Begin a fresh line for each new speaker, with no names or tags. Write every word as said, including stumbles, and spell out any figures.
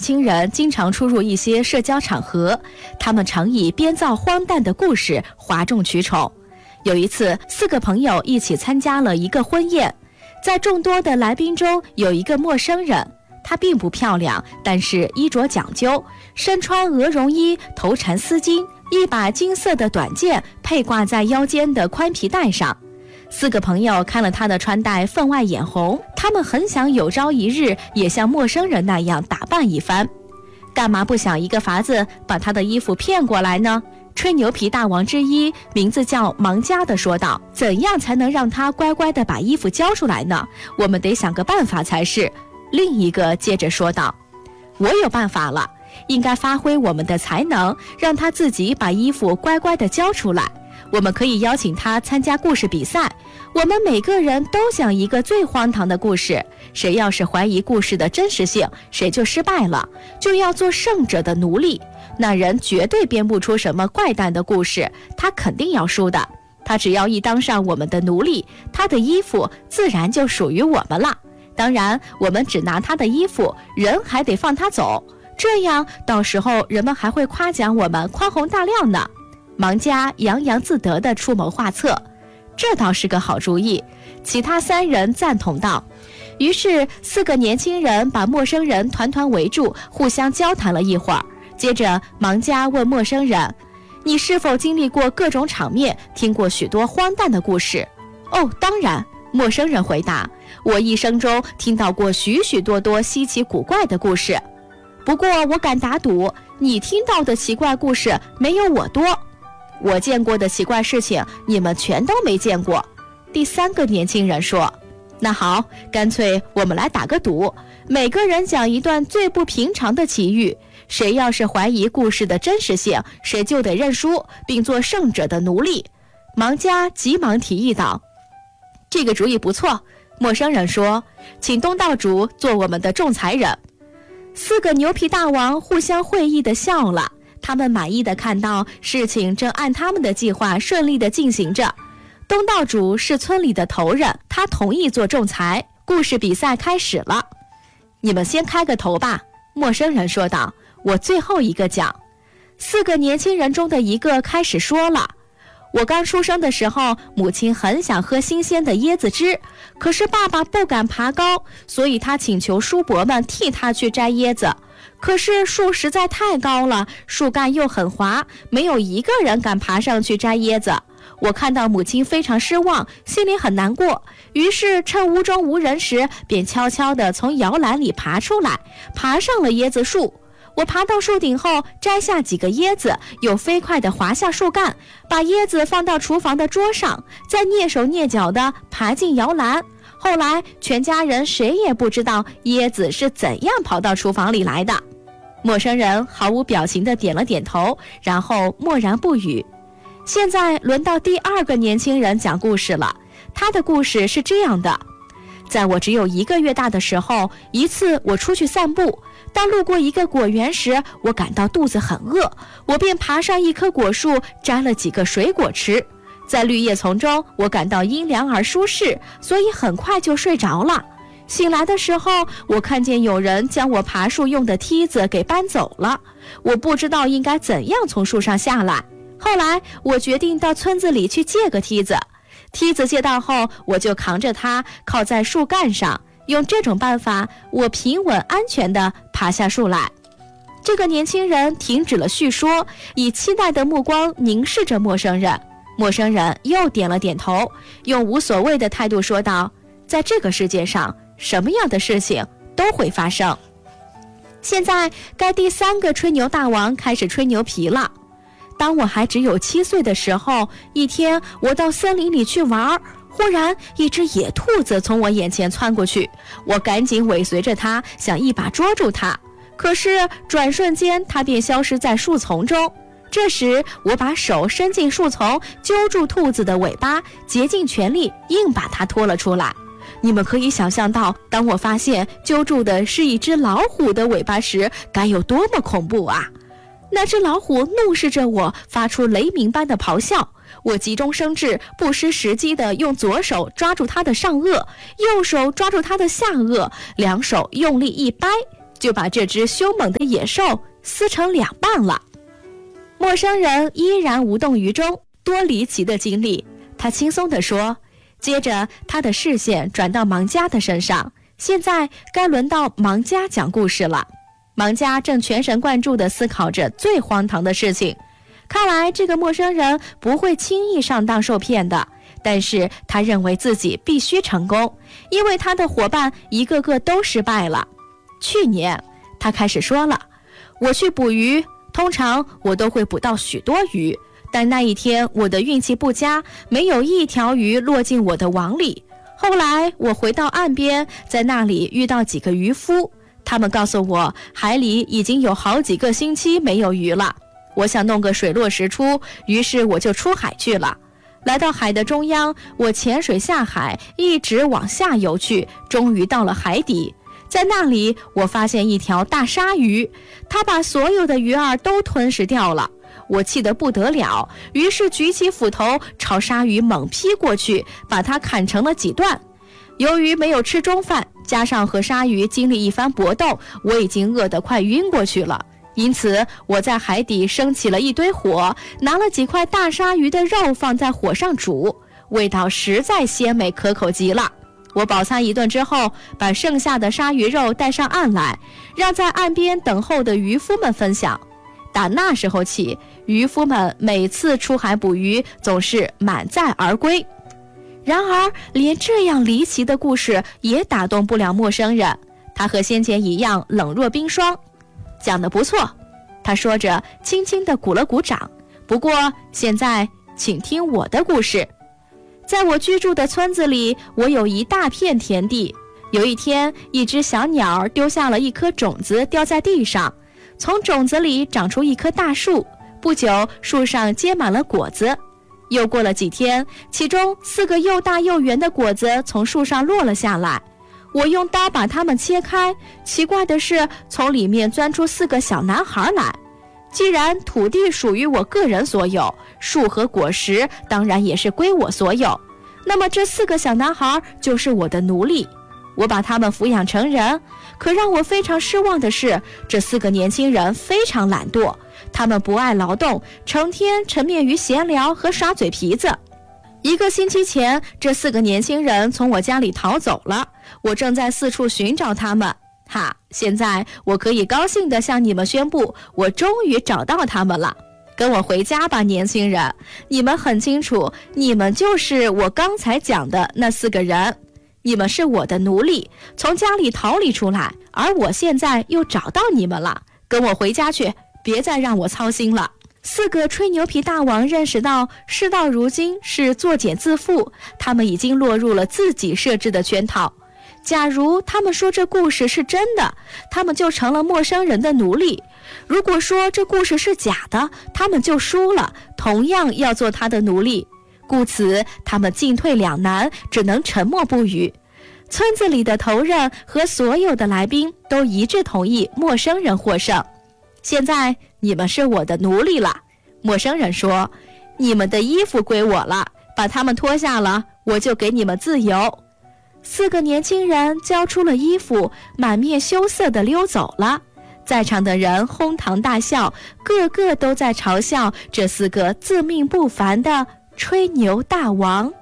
轻人经常出入一些社交场合，他们常以编造荒诞的故事哗众取宠。有一次，四个朋友一起参加了一个婚宴，在众多的来宾中有一个陌生人，她并不漂亮，但是衣着讲究，身穿鹅绒衣，头缠丝巾，一把金色的短剑配挂在腰间的宽皮带上。四个朋友看了她的穿戴，分外眼红，他们很想有朝一日也像陌生人那样打扮一番。干嘛不想一个法子把她的衣服骗过来呢？吹牛皮大王之一，名字叫芒加的说道，怎样才能让她乖乖地把衣服交出来呢？我们得想个办法才是。另一个接着说道，我有办法了，应该发挥我们的才能，让她自己把衣服乖乖地交出来。我们可以邀请她参加故事比赛，我们每个人都讲一个最荒唐的故事，谁要是怀疑故事的真实性，谁就失败了，就要做胜者的奴隶。那人绝对编不出什么怪诞的故事，他肯定要输的。他只要一当上我们的奴隶，他的衣服自然就属于我们了。当然，我们只拿他的衣服，人还得放他走，这样到时候人们还会夸奖我们宽宏大量呢。芒加洋洋自得地出谋划策，这倒是个好主意。其他三人赞同道。于是四个年轻人把陌生人团团围住，互相交谈了一会儿。接着芒加问陌生人，你是否经历过各种场面，听过许多荒诞的故事？哦，当然，陌生人回答，我一生中听到过许许多多稀奇古怪的故事。不过我敢打赌，你听到的奇怪故事没有我多。我见过的奇怪事情，你们全都没见过。第三个年轻人说，那好，干脆我们来打个赌，每个人讲一段最不平常的奇遇，谁要是怀疑故事的真实性，谁就得认输，并做胜者的奴隶。芒加急忙提议道，这个主意不错。陌生人说，请东道主做我们的仲裁人。四个牛皮大王互相会意地笑了，他们满意地看到事情正按他们的计划顺利地进行着。东道主是村里的头人，他同意做仲裁。故事比赛开始了，你们先开个头吧。陌生人说道，我最后一个讲。四个年轻人中的一个开始说了，我刚出生的时候，母亲很想喝新鲜的椰子汁，可是爸爸不敢爬高，所以他请求叔伯们替他去摘椰子。可是树实在太高了，树干又很滑，没有一个人敢爬上去摘椰子。我看到母亲非常失望，心里很难过，于是趁屋中无人时，便悄悄地从摇篮里爬出来，爬上了椰子树。我爬到树顶后，摘下几个椰子，又飞快地滑下树干，把椰子放到厨房的桌上，再蹑手蹑脚地爬进摇篮。后来全家人谁也不知道椰子是怎样跑到厨房里来的。陌生人毫无表情地点了点头，然后默然不语。现在轮到第二个年轻人讲故事了，他的故事是这样的。在我只有一个月大的时候，一次我出去散步，当路过一个果园时，我感到肚子很饿，我便爬上一棵果树，摘了几个水果吃。在绿叶丛中，我感到阴凉而舒适，所以很快就睡着了。醒来的时候，我看见有人将我爬树用的梯子给搬走了，我不知道应该怎样从树上下来。后来我决定到村子里去借个梯子，梯子借到后，我就扛着它靠在树干上，用这种办法，我平稳安全地爬下树来。这个年轻人停止了叙说，以期待的目光凝视着陌生人。陌生人又点了点头，用无所谓的态度说道，在这个世界上，什么样的事情都会发生。现在该第三个吹牛大王开始吹牛皮了。当我还只有七岁的时候，一天我到森林里去玩，忽然一只野兔子从我眼前窜过去，我赶紧尾随着它，想一把捉住它。可是转瞬间，它便消失在树丛中。这时我把手伸进树丛，揪住兔子的尾巴，竭尽全力硬把它拖了出来。你们可以想象到，当我发现揪住的是一只老虎的尾巴时，该有多么恐怖啊！那只老虎怒视着我，发出雷鸣般的咆哮。我急中生智，不失时机地用左手抓住它的上颚，右手抓住它的下颚，两手用力一掰， 就把这只凶猛的野兽撕成两半了。陌生人依然无动于衷，多离奇的经历，他轻松地说。接着他的视线转到盲家的身上，现在该轮到盲家讲故事了。盲家正全神贯注地思考着最荒唐的事情，看来这个陌生人不会轻易上当受骗的，但是他认为自己必须成功，因为他的伙伴一个个都失败了。去年，他开始说了，我去捕鱼，通常我都会捕到许多鱼，但那一天我的运气不佳，没有一条鱼落进我的网里。后来我回到岸边，在那里遇到几个渔夫，他们告诉我海里已经有好几个星期没有鱼了。我想弄个水落石出，于是我就出海去了。来到海的中央，我潜水下海，一直往下游去，终于到了海底。在那里，我发现一条大鲨鱼，它把所有的鱼儿都吞噬掉了。我气得不得了，于是举起斧头朝鲨鱼猛劈过去，把它砍成了几段。由于没有吃中饭，加上和鲨鱼经历一番搏斗，我已经饿得快晕过去了。因此我在海底升起了一堆火，拿了几块大鲨鱼的肉放在火上煮，味道实在鲜美可口极了。我饱餐一顿之后，把剩下的鲨鱼肉带上岸来，让在岸边等候的渔夫们分享。打那时候起，渔夫们每次出海捕鱼总是满载而归。然而连这样离奇的故事也打动不了陌生人，他和先前一样冷若冰霜。讲得不错，他说着轻轻地鼓了鼓掌。不过现在请听我的故事。在我居住的村子里，我有一大片田地。有一天，一只小鸟丢下了一颗种子，掉在地上，从种子里长出一棵大树。不久，树上结满了果子。又过了几天，其中四个又大又圆的果子从树上落了下来。我用刀把它们切开，奇怪的是，从里面钻出四个小男孩来。既然土地属于我个人所有，树和果实当然也是归我所有，那么这四个小男孩就是我的奴隶。我把他们抚养成人，可让我非常失望的是，这四个年轻人非常懒惰，他们不爱劳动，成天沉湎于闲聊和耍嘴皮子。一个星期前，这四个年轻人从我家里逃走了，我正在四处寻找他们。哈，现在我可以高兴地向你们宣布，我终于找到他们了。跟我回家吧，年轻人，你们很清楚，你们就是我刚才讲的那四个人。你们是我的奴隶，从家里逃离出来，而我现在又找到你们了。跟我回家去，别再让我操心了。四个吹牛皮大王认识到事到如今是作茧自缚，他们已经落入了自己设置的圈套。假如他们说这故事是真的，他们就成了陌生人的奴隶；如果说这故事是假的，他们就输了，同样要做他的奴隶。故此他们进退两难，只能沉默不语。村子里的头人和所有的来宾都一致同意陌生人获胜。现在你们是我的奴隶了，陌生人说，你们的衣服归我了，把它们脱下了，我就给你们自由。四个年轻人交出了衣服，满面羞涩地溜走了。在场的人哄堂大笑，个个都在嘲笑这四个自命不凡的吹牛大王。